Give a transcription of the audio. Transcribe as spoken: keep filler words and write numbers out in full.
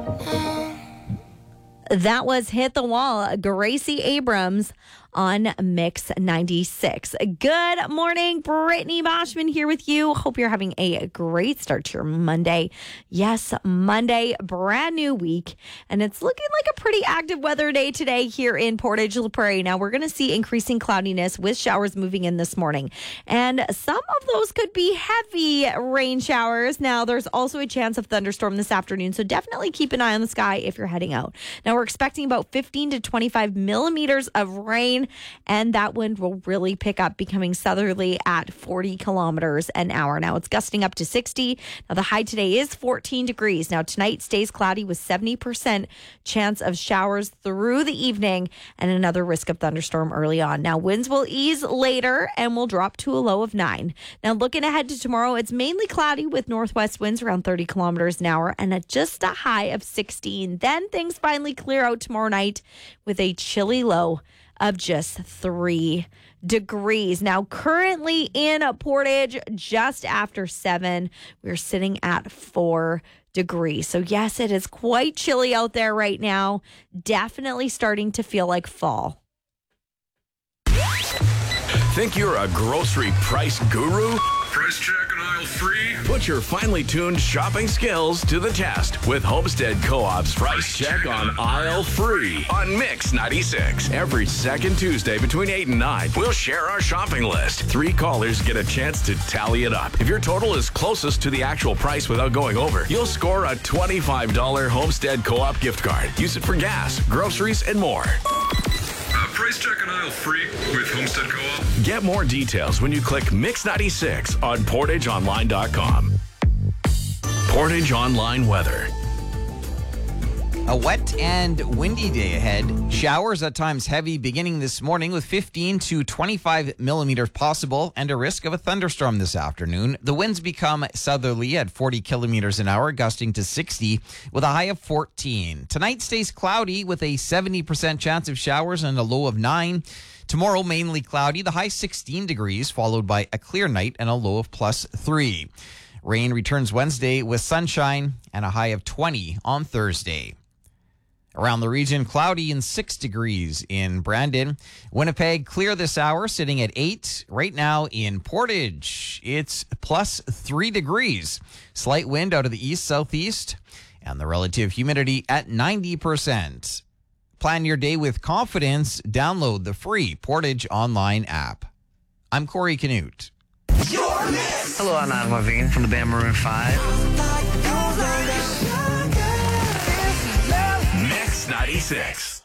That was Hit the Wall, Gracie Abrams on Mix ninety-six. Good morning, Brittany Boschman here with you. Hope you're having a great start to your Monday. Yes, Monday, brand new week, and it's looking like a pretty active weather day today here in Portage La Prairie. Now, we're going to see increasing cloudiness with showers moving in this morning, and some of those could be heavy rain showers. Now, there's also a chance of thunderstorm this afternoon, so definitely keep an eye on the sky if you're heading out. Now, we're expecting about fifteen to twenty-five millimeters of rain, and that wind will really pick up, becoming southerly at forty kilometers an hour. Now, it's gusting up to sixty. Now, the high today is fourteen degrees. Now, tonight stays cloudy with seventy percent chance of showers through the evening and another risk of thunderstorm early on. Now, winds will ease later and will drop to a low of nine. Now, looking ahead to tomorrow, it's mainly cloudy with northwest winds around thirty kilometers an hour and at just a high of sixteen. Then things finally clear out tomorrow night with a chilly low of just three degrees. Now, currently in Portage, just after seven, we're sitting at four degrees. So yes, it is quite chilly out there right now. Definitely starting to feel like fall. Think you're a grocery price guru? Price check and aisle free. Put your finely tuned shopping skills to the test with Homestead Co-op's Price Check on Aisle Free on Mix ninety-six. Every second Tuesday between eight and nine, we'll share our shopping list. Three callers get a chance to tally it up. If your total is closest to the actual price without going over, you'll score a twenty-five dollars Homestead Co-op gift card. Use it for gas, groceries, and more. Uh, price check and aisle free with Homestead Co-op. Get more details when you click Mix ninety-six on portage online dot com. Portage Online weather. A wet and windy day ahead. Showers at times heavy beginning this morning with fifteen to twenty-five millimeters possible and a risk of a thunderstorm this afternoon. The winds become southerly at forty kilometers an hour, gusting to sixty with a high of fourteen. Tonight stays cloudy with a seventy percent chance of showers and a low of nine. Tomorrow, mainly cloudy, the high sixteen degrees, followed by a clear night and a low of plus three. Rain returns Wednesday with sunshine and a high of twenty on Thursday. Around the region, cloudy and six degrees in Brandon. Winnipeg, clear this hour, sitting at eight. Right now in Portage, it's plus three degrees. Slight wind out of the east-southeast, and the relative humidity at ninety percent. Plan your day with confidence. Download the free Portage Online app. I'm Corey Canute. Hello, I'm Adam Levine from the band Maroon five. Mix ninety-six.